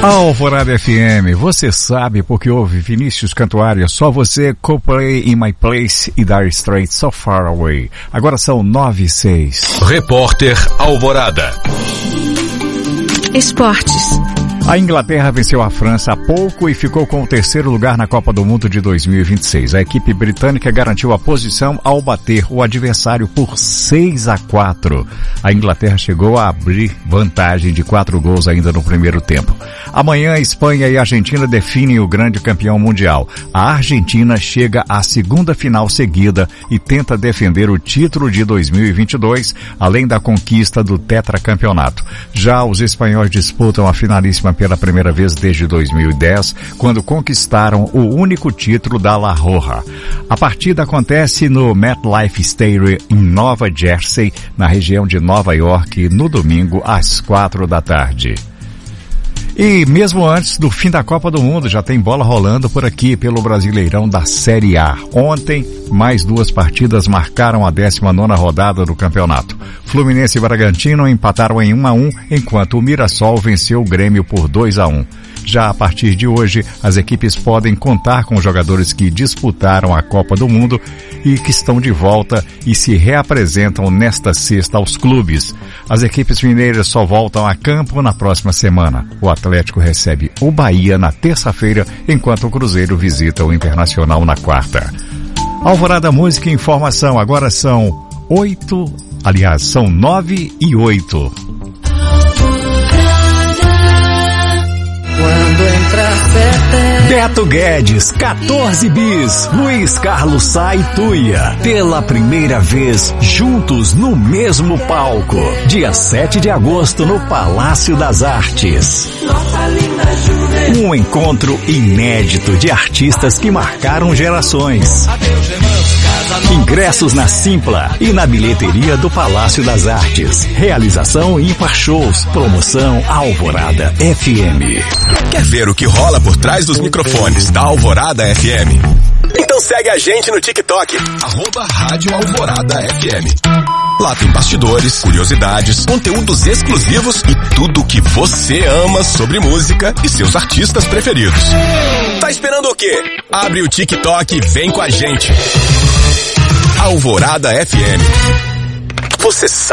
Alvorada FM, você sabe porque ouve Vinícius Cantuária, Só Você, Coldplay, In My Place e Dire Straits, So Far Away. Agora são 9:06. Repórter Alvorada. Esportes. A Inglaterra venceu a França há pouco e ficou com o terceiro lugar na Copa do Mundo de 2026. A equipe britânica garantiu a posição ao bater o adversário por 6-4. A Inglaterra chegou a abrir vantagem de 4 gols ainda no primeiro tempo. Amanhã, Espanha e Argentina definem o grande campeão mundial. A Argentina chega à segunda final seguida e tenta defender o título de 2022, além da conquista do tetracampeonato. Já os espanhóis disputam a finalíssima pela primeira vez desde 2010, quando conquistaram o único título da La Roja. A partida acontece no MetLife Stadium em Nova Jersey, na região de Nova York, no domingo às 4 da tarde. E mesmo antes do fim da Copa do Mundo, já tem bola rolando por aqui pelo Brasileirão da Série A. Ontem, mais 2 partidas marcaram a 19ª rodada do campeonato. Fluminense e Bragantino empataram em 1-1, enquanto o Mirassol venceu o Grêmio por 2-1. Já a partir de hoje, as equipes podem contar com jogadores que disputaram a Copa do Mundo e que estão de volta e se reapresentam nesta sexta aos clubes. As equipes mineiras só voltam a campo na próxima semana. O Atlético recebe o Bahia na terça-feira, enquanto o Cruzeiro visita o Internacional na quarta. Alvorada Música e Informação, agora são 9:08. Beto Guedes, 14 bis, Luiz Carlos Sá e Tuia, pela primeira vez juntos no mesmo palco, dia 7 de agosto no Palácio das Artes. Um encontro inédito de artistas que marcaram gerações. Ingressos na Simpla e na bilheteria do Palácio das Artes. Realização Ímpar Shows. Promoção Alvorada FM. Quer ver o que rola por trás dos microfones da Alvorada FM? Então segue a gente no TikTok, @Rádio Alvorada FM. Lá tem bastidores, curiosidades, conteúdos exclusivos e tudo o que você ama sobre música e seus artistas preferidos. Tá esperando o quê? Abre o TikTok e vem com a gente. Alvorada FM. Você sabe.